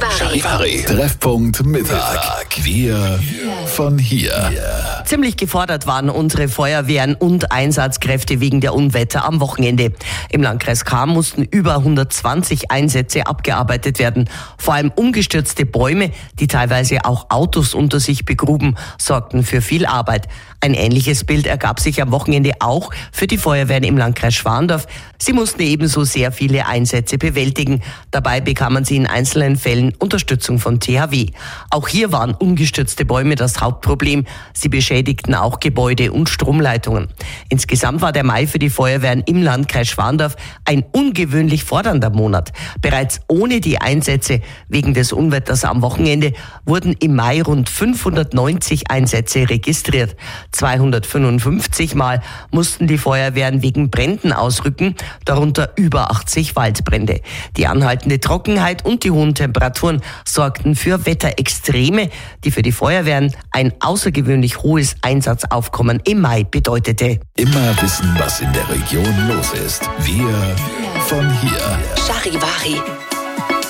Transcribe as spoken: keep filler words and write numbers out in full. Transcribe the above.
Charivari. Treffpunkt Mittag. Wir von hier. Ziemlich gefordert waren unsere Feuerwehren und Einsatzkräfte wegen der Unwetter am Wochenende. Im Landkreis Cham mussten über hundertzwanzig Einsätze abgearbeitet werden. Vor allem umgestürzte Bäume, die teilweise auch Autos unter sich begruben, sorgten für viel Arbeit. Ein ähnliches Bild ergab sich am Wochenende auch für die Feuerwehren im Landkreis Schwandorf. Sie mussten ebenso sehr viele Einsätze bewältigen. Dabei bekamen sie in einzelnen Fällen Unterstützung von T H W. Auch hier waren umgestürzte Bäume das Hauptproblem. Sie beschädigten auch Gebäude und Stromleitungen. Insgesamt war der Mai für die Feuerwehren im Landkreis Schwandorf ein ungewöhnlich fordernder Monat. Bereits ohne die Einsätze wegen des Unwetters am Wochenende wurden im Mai rund fünfhundertneunzig Einsätze registriert. zweihundertfünfundfünfzig Mal mussten die Feuerwehren wegen Bränden ausrücken, darunter über achtzig Waldbrände. Die anhaltende Trockenheit und die hohen Temperaturen sorgten für Wetterextreme, die für die Feuerwehren ein außergewöhnlich hohes Einsatzaufkommen im Mai bedeutete. Immer wissen, was in der Region los ist. Wir von hier. Charivari.